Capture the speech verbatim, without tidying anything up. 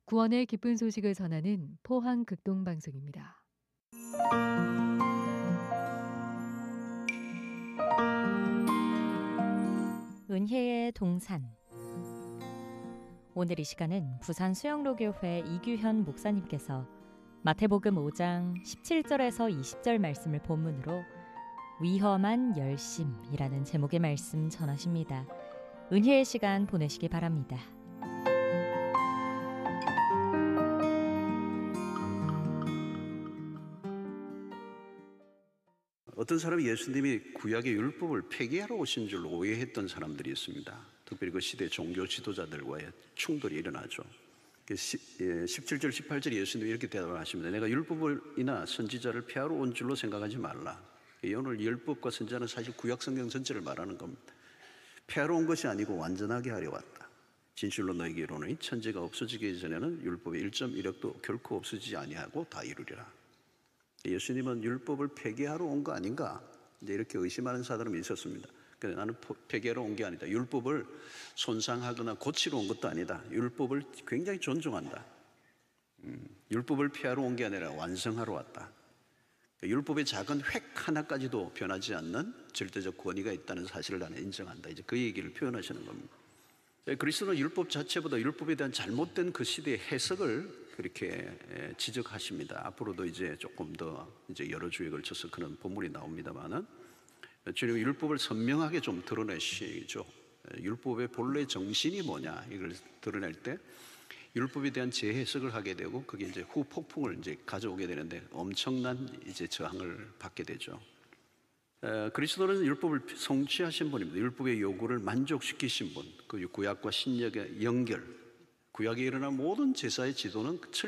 구원의 기쁜 소식을 전하는 포항 극동방송입니다. 은혜의 동산. 오늘 이 시간은 부산 수영로교회 이규현 목사님께서 마태복음 오 장 십칠 절에서 이십 절 말씀을 본문으로 위험한 열심이라는 제목의 말씀 전하십니다. 은혜의 시간 보내시기 바랍니다. 어떤 사람이 예수님이 구약의 율법을 폐기하러 오신 줄 오해했던 사람들이 있습니다. 특별히 그 시대 종교 지도자들과의 충돌이 일어나죠. 십칠 절, 십팔 절에 예수님이 이렇게 대답을 하십니다. 내가 율법이나 선지자를 폐하러 온 줄로 생각하지 말라. 오늘 율법과 선지자는 사실 구약 성경 전체를 말하는 겁니다. 폐하러 온 것이 아니고 완전하게 하려 왔다. 진실로 너에게 이르노니 천지가 없어지기 전에는 율법의 일 점 일 획도 결코 없어지지 아니하고 다 이루리라. 예수님은 율법을 폐기하러 온 거 아닌가? 이제 이렇게 의심하는 사람이 있었습니다. 그런데 나는 폐기하러 온 게 아니다. 율법을 손상하거나 고치러 온 것도 아니다. 율법을 굉장히 존중한다. 음, 율법을 폐하러 온 게 아니라 완성하러 왔다. 율법의 작은 획 하나까지도 변하지 않는 절대적 권위가 있다는 사실을 나는 인정한다. 이제 그 얘기를 표현하시는 겁니다. 그리스도는 율법 자체보다 율법에 대한 잘못된 그 시대의 해석을 그렇게 지적하십니다. 앞으로도 이제 조금 더 이제 여러 주에 걸쳐서 그런 본문이 나옵니다만은 주님 율법을 선명하게 좀 드러내시죠. 율법의 본래 정신이 뭐냐 이걸 드러낼 때 율법에 대한 재해석을 하게 되고 그게 이제 후폭풍을 이제 가져오게 되는데 엄청난 이제 저항을 받게 되죠. 그리스도는 율법을 성취하신 분입니다. 율법의 요구를 만족시키신 분, 그 구약과 신약의 연결, 구약에 일어난 모든 제사의 지도는